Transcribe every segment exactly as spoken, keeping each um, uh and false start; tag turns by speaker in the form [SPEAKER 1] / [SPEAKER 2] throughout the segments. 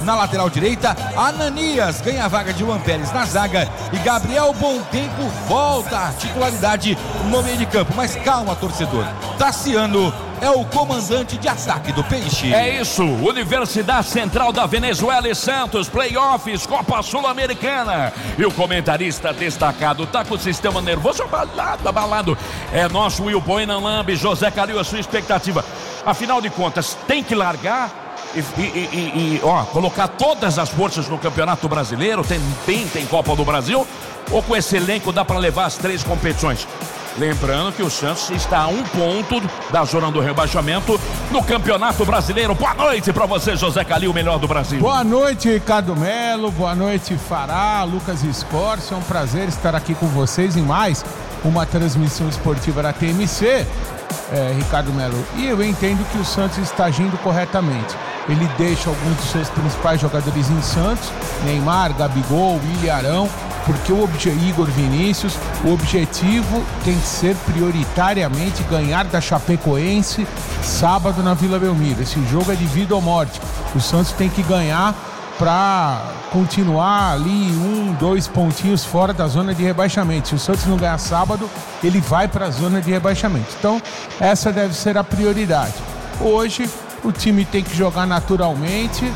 [SPEAKER 1] Na lateral direita, Ananias ganha a vaga de Juan Pérez na zaga e Gabriel Bontempo volta à titularidade no meio de campo. Mas calma, torcedor, Tassiano é o comandante de ataque do Peixe.
[SPEAKER 2] É isso, Universidade Central da Venezuela e Santos, playoffs, Copa Sul-Americana. E o comentarista destacado tá com o sistema nervoso abalado, abalado. É nosso Will Bueno Lambe. José Calil, a sua expectativa? Afinal de contas, tem que largar e, e, e, e ó, colocar todas as forças no Campeonato Brasileiro? Tem, tem, tem Copa do Brasil? Ou com esse elenco dá para levar as três competições? Lembrando que o Santos está a um ponto da zona do rebaixamento no Campeonato Brasileiro. Boa noite para você, José Calil, o melhor do Brasil.
[SPEAKER 3] Boa noite, Ricardo Melo. Boa noite, Fará, Lucas Escorcio. É um prazer estar aqui com vocês em mais uma transmissão esportiva da T M C, é, Ricardo Melo. E eu entendo que o Santos está agindo corretamente. Ele deixa alguns dos seus principais jogadores em Santos, Neymar, Gabigol, William Arão, porque o obje... Igor Vinícius, o objetivo tem que ser prioritariamente ganhar da Chapecoense sábado na Vila Belmiro. Esse jogo é de vida ou morte. O Santos tem que ganhar para continuar ali um, dois pontinhos fora da zona de rebaixamento. Se o Santos não ganhar sábado, ele vai para a zona de rebaixamento. Então, essa deve ser a prioridade. Hoje, o time tem que jogar naturalmente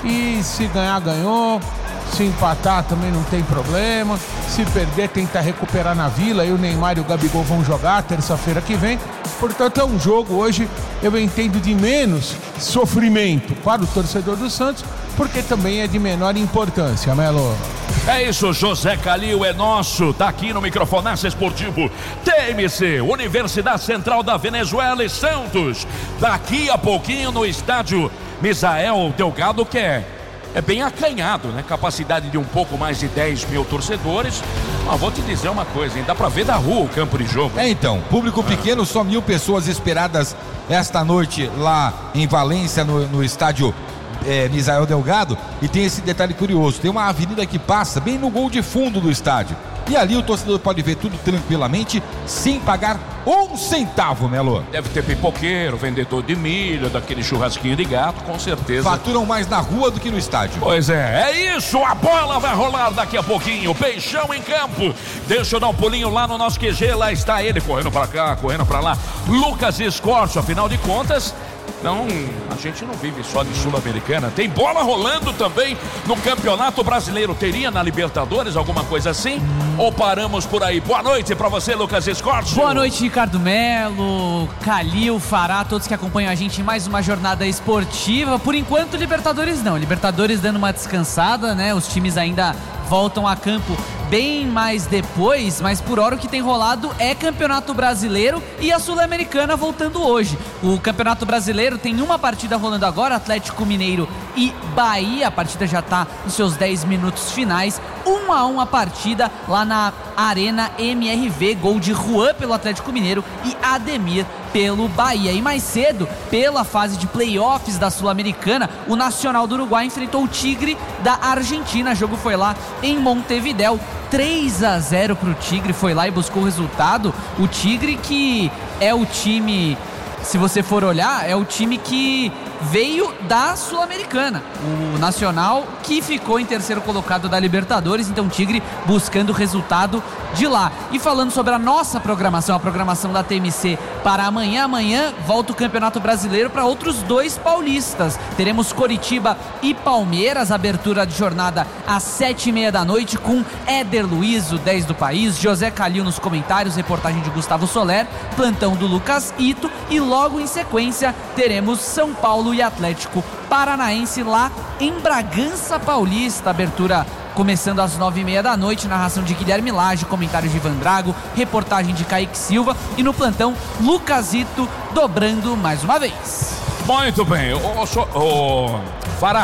[SPEAKER 3] e se ganhar, ganhou. Se empatar também não tem problema. Se perder, tentar recuperar na Vila. E o Neymar e o Gabigol vão jogar terça-feira que vem. Portanto, é um jogo hoje, eu entendo, de menos sofrimento para o torcedor do Santos, porque também é de menor importância, Melo.
[SPEAKER 2] É isso, José Calil é nosso, tá aqui no Microfonaço Esportivo T M C, Universidade Central da Venezuela e Santos. Daqui a pouquinho no estádio Misael Delgado, que é É bem acanhado, né? Capacidade de um pouco mais de dez mil torcedores. Mas vou te dizer uma coisa, hein? Dá pra ver da rua o campo de jogo.
[SPEAKER 1] É, então, público pequeno, só mil pessoas esperadas esta noite lá em Valência, no, no estádio é, Misael Delgado. E tem esse detalhe curioso, tem uma avenida que passa bem no gol de fundo do estádio. E ali o torcedor pode ver tudo tranquilamente, sem pagar um centavo, Melo.
[SPEAKER 2] Deve ter pipoqueiro, vendedor de milho, daquele churrasquinho de gato, com certeza.
[SPEAKER 1] Faturam mais na rua do que no estádio.
[SPEAKER 2] Pois é, é isso, a bola vai rolar daqui a pouquinho. Peixão em campo. Deixa eu dar um pulinho lá no nosso Q G, lá está ele, correndo pra cá, correndo pra lá. Lucas Escorcio, afinal de contas, não, a gente não vive só de Sul-Americana. Tem bola rolando também no Campeonato Brasileiro. Teria na Libertadores alguma coisa assim? Hum. Ou paramos por aí? Boa noite pra você, Lucas Escorcio.
[SPEAKER 4] Boa noite, Ricardo Melo, Calil, Fará, todos que acompanham a gente em mais uma jornada esportiva. Por enquanto, Libertadores não. Libertadores dando uma descansada, né? Os times ainda voltam a campo bem mais depois, mas por hora o que tem rolado é Campeonato Brasileiro e a Sul-Americana voltando hoje. O Campeonato Brasileiro tem uma partida rolando agora, Atlético Mineiro e Bahia. A partida já está nos seus dez minutos finais, um a um a partida lá na Arena M R V, gol de Juan pelo Atlético Mineiro e Ademir pelo Bahia. E mais cedo, pela fase de playoffs da Sul-Americana, o Nacional do Uruguai enfrentou o Tigre da Argentina. O jogo foi lá em Montevidéu, três a zero pro Tigre, foi lá e buscou o resultado. O Tigre, que é o time, se você for olhar, é o time que veio da Sul-Americana, o Nacional que ficou em terceiro colocado da Libertadores. Então o Tigre buscando o resultado de lá. E falando sobre a nossa programação, a programação da T M C para amanhã, amanhã volta o Campeonato Brasileiro para outros dois paulistas. Teremos Coritiba e Palmeiras, abertura de jornada às sete e meia da noite, com Éder Luiz, o dez do país, José Calil nos comentários, reportagem de Gustavo Soler, plantão do Lucas Ito, e logo em sequência teremos São Paulo e Atlético Paranaense lá em Bragança Paulista, abertura começando às nove e meia da noite, narração de Guilherme Lage, comentários de Ivan Drago, reportagem de Kaique Silva e no plantão Lucasito dobrando mais uma vez.
[SPEAKER 2] Muito bem, ô, ô, ô, Fará,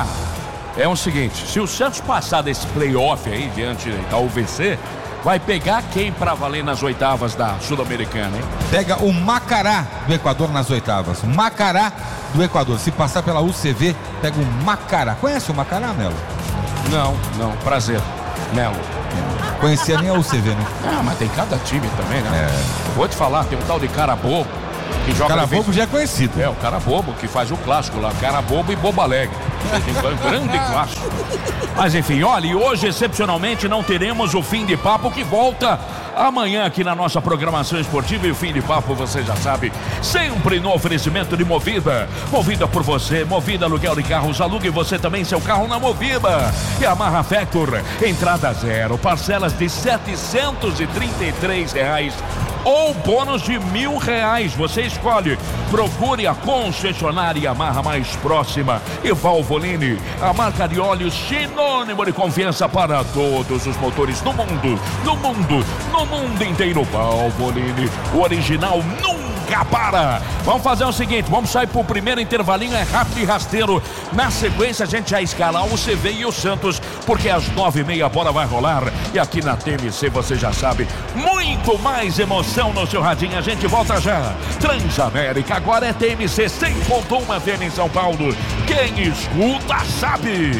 [SPEAKER 2] é o seguinte, se o Santos passar desse playoff aí diante da U V C, vai pegar quem pra valer nas oitavas da Sul-Americana, hein?
[SPEAKER 1] Pega o Macará do Equador nas oitavas. Macará do Equador. Se passar pela U C V, pega o Macará. Conhece o Macará, Melo?
[SPEAKER 2] Não, não, prazer, Melo.
[SPEAKER 1] Conhecia nem a U C V, né?
[SPEAKER 2] Ah, mas tem cada time também, né?
[SPEAKER 1] É.
[SPEAKER 2] Vou te falar, tem um tal de cara bobo que joga.
[SPEAKER 1] Cara bobo já é conhecido.
[SPEAKER 2] É, o cara bobo que faz o clássico lá, cara bobo e bobo alegre. Grande clássico. Mas enfim, olha, e hoje excepcionalmente não teremos o Fim de Papo, que volta amanhã aqui na nossa programação esportiva. E o Fim de Papo, você já sabe, sempre no oferecimento de Movida. Movida por você, Movida aluguel de carros, alugue você também seu carro na Movida. E a Marra Factor, entrada zero, parcelas de setecentos e trinta e três reais ou bônus de mil reais. Você escolhe. Procure a concessionária Yamaha mais próxima. E Valvoline, a marca de óleos sinônimo de confiança para todos os motores no mundo, no mundo, no mundo inteiro. Valvoline, o original nunca para. Vamos fazer o seguinte, vamos sair pro primeiro intervalinho, é rápido e rasteiro. Na sequência a gente já escala o C V e o Santos, porque às nove e meia a bola vai rolar. E aqui na T M C você já sabe, muito mais emoção no seu radinho. A gente volta já. Transamérica, agora é T M C cem ponto um F M em São Paulo. Quem escuta sabe.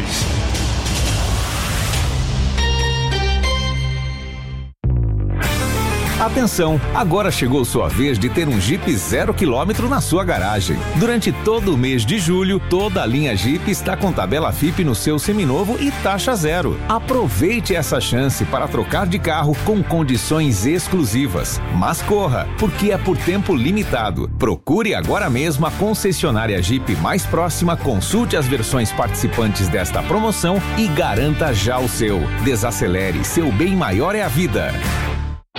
[SPEAKER 5] Atenção, agora chegou sua vez de ter um Jeep zero quilômetro na sua garagem. Durante todo o mês de julho, toda a linha Jeep está com tabela F I P no seu seminovo e taxa zero. Aproveite essa chance para trocar de carro com condições exclusivas. Mas corra, porque é por tempo limitado. Procure agora mesmo a concessionária Jeep mais próxima, consulte as versões participantes desta promoção e garanta já o seu. Desacelere, seu bem maior é a vida.